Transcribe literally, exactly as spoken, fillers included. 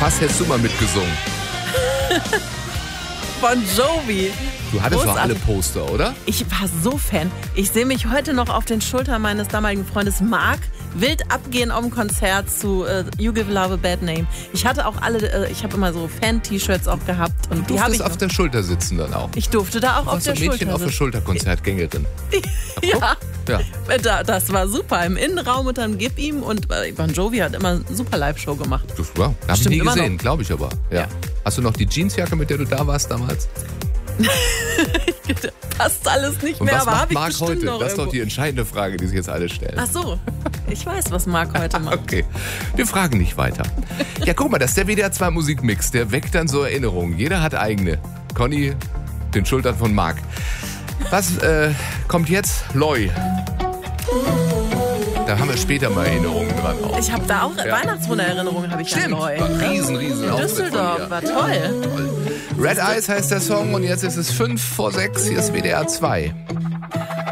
Fast hättest du mal mitgesungen. Bon Jovi. Du hattest doch Großartig. alle Poster, oder? Ich war so Fan. Ich sehe mich heute noch auf den Schultern meines damaligen Freundes Mark wild abgehen auf dem Konzert zu uh, You Give Love a Bad Name. Ich hatte auch alle, uh, ich habe immer so Fan-T-Shirts auch gehabt. Und Du die habe durftest ich auf noch. der Schulter sitzen dann auch. Ich durfte da auch Du auf warst der so ein Mädchen Schulter auf der sitzen. Schulterkonzertgängerin. Ja, Ja. da, das war super. Im Innenraum und dann Gib ihm. Und äh, Bon Jovi hat immer eine super Live-Show gemacht. Das, wow. Hab ich Stimmt nie immer gesehen, noch. glaube ich aber. Ja. Ja. Hast du noch die Jeansjacke, mit der du da warst damals? Passt alles nicht Und mehr, was aber macht habe ich Marc bestimmt heute? noch Das ist doch irgendwo. die entscheidende Frage, die sich jetzt alle stellen. Ach so, ich weiß, was Marc heute macht. Okay, wir fragen nicht weiter. Ja, guck mal, das ist der W D R zwei Musikmix. Der weckt dann so Erinnerungen. Jeder hat eigene. Conny, den Schultern von Marc. Was äh, kommt jetzt? Loi. Da haben wir später mal Erinnerungen dran auch. Ich habe da auch Ja. Weihnachtswundererinnerungen, habe ich an Stimmt, Loi. war riesen, riesen In Auftritt von Düsseldorf, dir. war toll. Red Eyes heißt der Song und jetzt ist es fünf vor sechs. Hier ist W D R zwei.